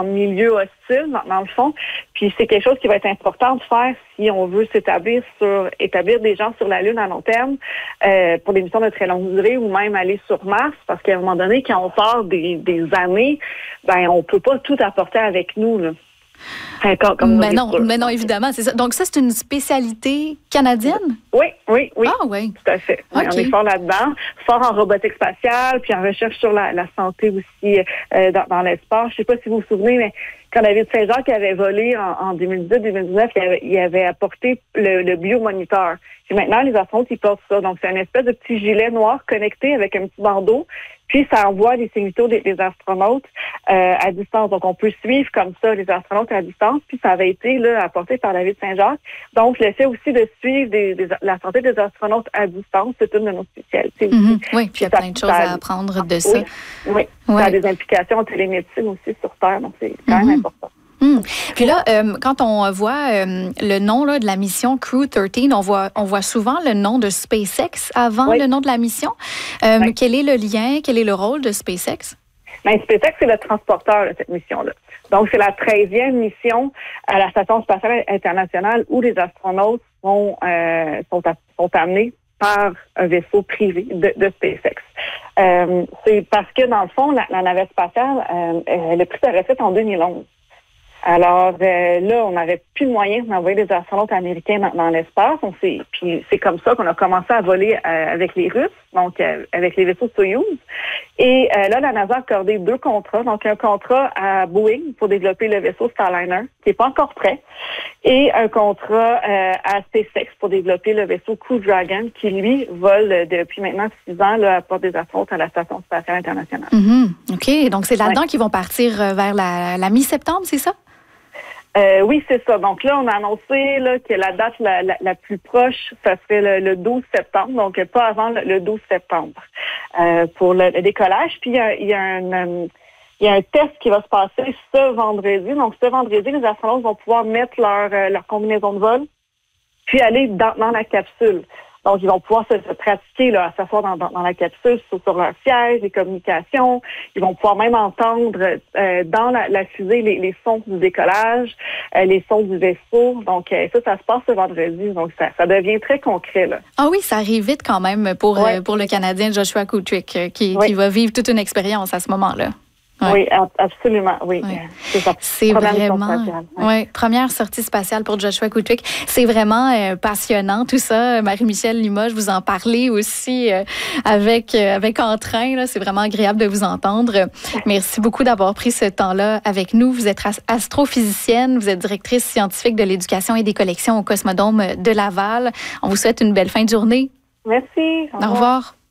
en milieu hostile, dans le fond. Puis c'est quelque chose qui va être important de faire si on veut établir des gens sur la Lune à long terme pour des missions de très longue durée ou même aller sur Mars, parce qu'à un moment donné, quand on part des années, ben on peut pas tout apporter avec nous, là. Mais non, évidemment, c'est ça. Donc ça, c'est une spécialité canadienne? Oui. Ah oui. Tout à fait. Okay. On est fort là-dedans, fort en robotique spatiale, puis en recherche sur la santé aussi dans l'espace. Je sais pas si vous vous souvenez, mais quand David Saint-Jacques avait volé en 2018-2019, il avait apporté le biomoniteur. Puis maintenant, les astronautes, ils portent ça. Donc, c'est une espèce de petit gilet noir connecté avec un petit bandeau. Puis, ça envoie les signaux des astronautes à distance. Donc, on peut suivre comme ça les astronautes à distance. Puis, ça avait été apporté par David Saint-Jacques. Donc, le fait aussi de suivre la santé des astronautes à distance, c'est une de nos spécialités aussi. Oui, puis il y a plein de choses à apprendre de ça. Oui. Ça a des implications en télémédecine aussi sur Terre. Donc, c'est quand même important. Puis là, quand on voit le nom de la mission Crew 13, on voit souvent le nom de SpaceX avant le nom de la mission. Quel est le lien, quel est le rôle de SpaceX? Bien, SpaceX, c'est le transporteur de cette mission-là. Donc, c'est la 13e mission à la Station spatiale internationale où les astronautes sont amenés par un vaisseau privé de SpaceX. C'est parce que, dans le fond, la navette spatiale, elle a pris sa retraite en 2011. Alors là, on n'avait plus de moyens d'envoyer des astronautes américains dans l'espace. Puis c'est comme ça qu'on a commencé à voler avec les Russes, donc avec les vaisseaux Soyouz. Et là, la NASA a accordé 2 contrats. Donc un contrat à Boeing pour développer le vaisseau Starliner, qui n'est pas encore prêt, et un contrat à SpaceX pour développer le vaisseau Crew Dragon, qui lui vole depuis maintenant 6 ans à porter des astronautes à la Station spatiale internationale. OK. Donc c'est là-dedans qu'ils vont partir vers la mi-septembre, c'est ça? Oui, c'est ça. Donc là, on a annoncé que la date la plus proche, ça serait le 12 septembre, donc pas avant le 12 septembre pour le décollage. Puis il y a un test qui va se passer ce vendredi. Donc ce vendredi, les astronautes vont pouvoir mettre leur combinaison de vol, puis aller dans la capsule. Donc, ils vont pouvoir se pratiquer à s'asseoir dans la capsule, sur leur siège, les communications. Ils vont pouvoir même entendre dans la fusée les sons du décollage, les sons du vaisseau. Donc, ça se passe ce vendredi. Donc, ça devient très concret, là. Ah oui, ça arrive vite quand même pour le Canadien Joshua Kutrick qui va vivre toute une expérience à ce moment-là. Oui, absolument, oui. C'est vraiment première sortie spatiale pour Joshua Kutrick. C'est vraiment passionnant tout ça. Marie-Michèle Limoges, vous en parlez aussi avec entrain. Là. C'est vraiment agréable de vous entendre. Merci beaucoup d'avoir pris ce temps-là avec nous. Vous êtes astrophysicienne, vous êtes directrice scientifique de l'éducation et des collections au Cosmodome de Laval. On vous souhaite une belle fin de journée. Merci. Au revoir.